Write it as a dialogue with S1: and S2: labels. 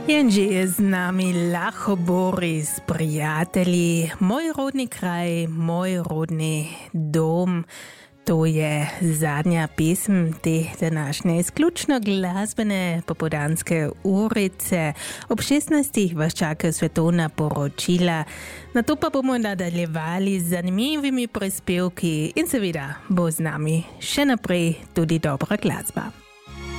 S1: Jenže je z nami Lacho Boris, prijatelji, moj rodni kraj, moj rodni dom. To je zadnja pesem te današnje izključno glasbene popodanske urice. Ob 16. vas čakajo svetovna poročila. Na to pa bomo nadaljevali z zanimivimi prispevki in seveda bo z nami še naprej tudi dobra glasba.